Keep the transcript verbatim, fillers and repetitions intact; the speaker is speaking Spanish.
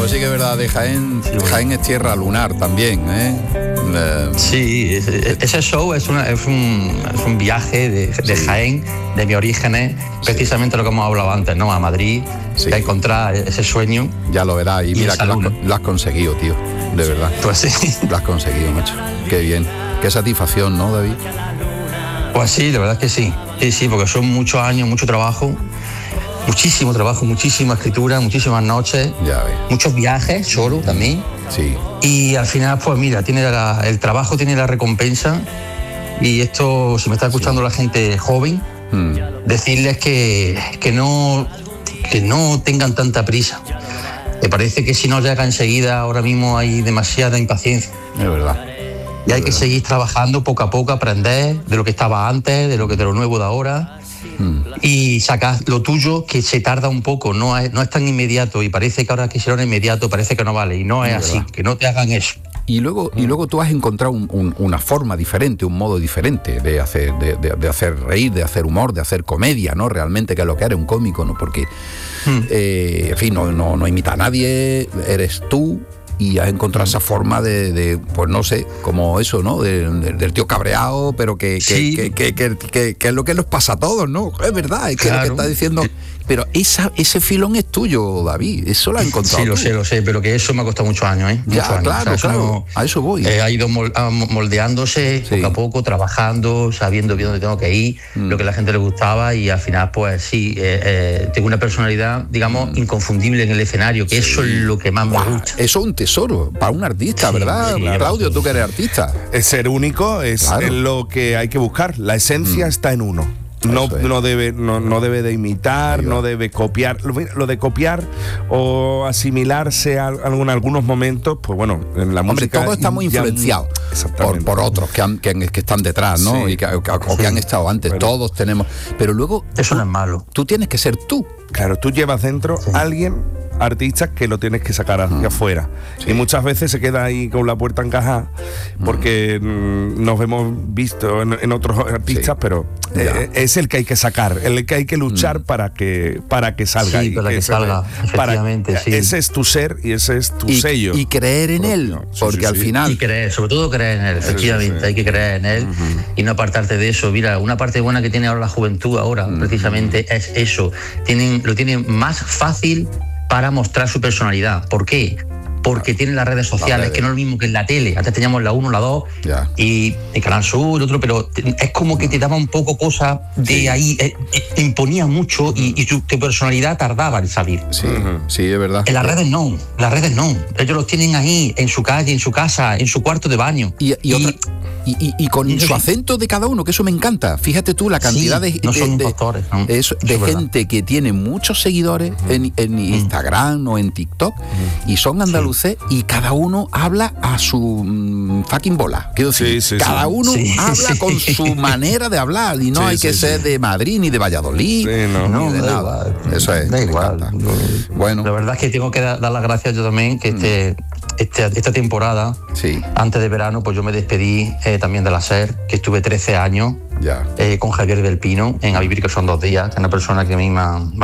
sí que es verdad, de Jaén, Jaén es tierra lunar también, ¿eh? Eh, Sí, ese, ese show es, una, es, un, es un viaje de, de Sí. Jaén, de mis orígenes, precisamente lo que hemos hablado antes, ¿no? A Madrid, Sí. a encontrar ese sueño. ya lo verás, y mira esa que lo has, luna. lo has conseguido, tío, de verdad. Pues sí, Lo has conseguido, macho. Qué bien. Qué satisfacción, ¿no, David? pues sí, la verdad es que sí. Sí, sí, porque son muchos años, mucho trabajo, muchísimo trabajo, muchísima escritura, muchísimas noches, Ya ves. muchos viajes solo también. Sí. Y al final, pues mira, tiene la- el trabajo tiene la recompensa. Y esto, si me está escuchando la gente joven, Mm. decirles que, que, no, que no tengan tanta prisa. Me parece que si no llega enseguida, ahora mismo hay demasiada impaciencia. Es verdad. Y hay que seguir trabajando poco a poco, aprender de lo que estaba antes, de lo que de lo nuevo de ahora. Mm. Y sacar lo tuyo, que se tarda un poco, no es, no es tan inmediato. Y parece que ahora que será inmediato, parece que no vale. Y no es Es así, verdad. que no te hagan eso. Y luego, y luego tú has encontrado un- un- una forma diferente, un modo diferente de hacer, de, de- de hacer reír, de hacer humor, de hacer comedia, ¿no? Realmente, que es lo que eres, un cómico, ¿no? Porque, eh, en fin, no, no, no imita a nadie, eres tú. Y has encontrado esa forma de, de, pues no sé, como eso, ¿no? De- de- del tío cabreado, pero que, que, Sí. que, que, que, que- que es lo que nos pasa a todos, ¿no? Es verdad, es que Claro. lo que está diciendo. Pero esa, ese filón es tuyo, David. Eso lo has encontrado. Sí, lo tú. sé, lo sé, pero que eso me ha costado muchos años, ¿eh? Ya, Muchos años. claro, O sea, eso claro. no- A eso voy. Eh, ha ido mol- ah, mo- moldeándose Sí. poco a poco, trabajando, sabiendo bien dónde tengo que ir, Mm. lo que a la gente le gustaba y al final, pues sí, eh, eh, tengo una personalidad, digamos, inconfundible en el escenario, que eso es lo que más me Guau, gusta. eso es un tesoro para un artista, Sí, ¿verdad? sí, Claudio, tú que eres artista. Es ser único, es, Claro. es lo que hay que buscar. La esencia está en uno. No, Eso es. no, debe, no, no debe de imitar, Ahí va. no debe copiar. Lo, lo de copiar o asimilarse a, a- en algunos momentos, pues bueno, en la Hombre, música. todo está muy ya- influenciado por, Exactamente. por otros que, han- que, han- que están detrás, ¿no? Sí. Y que, o que- o que han estado antes. Pero- Todos tenemos. Pero luego Eso no es malo. tú tienes que ser tú. Claro, tú llevas dentro a alguien, artistas, que lo tienes que sacar hacia afuera. Sí. Y muchas veces se queda ahí con la puerta encajada porque mm, nos hemos visto en, en otros artistas, Sí. pero Ya. eh, es el que hay que sacar, el que hay que luchar para que para que salga. Sí, y para que se- salga, efectivamente, sí. Ese es tu ser y ese es tu Y, sello. y creer en él. propio. Sí, Porque sí, al sí. final. Y creer, sobre todo creer en él, efectivamente, sí. hay que creer en él y no apartarte de eso. Mira, una parte buena que tiene ahora la juventud ahora, precisamente, es eso. Tienen, lo tienen más fácil para mostrar su personalidad. ¿Por qué? Porque tienen las redes sociales, redes. que no es lo mismo que en la tele. Antes teníamos la uno, la dos Ya. y el Canal Sur, el otro, pero te- es como que te daba un poco cosa de Sí. ahí, eh, eh, te imponía mucho y, y tu, tu personalidad tardaba en salir. Sí, sí, es verdad. En las redes no, las redes no. Ellos los tienen ahí, en su calle, en su casa, en su cuarto de baño. Y, y, otra- y- y- y con y- su acento de cada uno, que eso me encanta. Fíjate tú la cantidad Sí, de, no de- son de- impostores, ¿no? eso, de Eso es verdad. gente que tiene muchos seguidores en, en Instagram o en TikTok y son andaluces y cada uno habla a su mm, fucking bola. Quiero decir, Sí, sí, cada sí. uno Sí, habla sí. con su manera de hablar y no Sí, hay que sí, ser sí. de Madrid ni de Valladolid Sí, no. ni de da nada. igual. Eso es. Da me igual. encanta. No. Bueno, La verdad es que tengo que dar, dar las gracias yo también, que este, este- esta temporada, sí, antes de verano, pues yo me despedí eh, también de la SER, que estuve trece años ya. eh, con Javier del Pino en A Vivir, que son dos días, que es una persona que a mí me ha,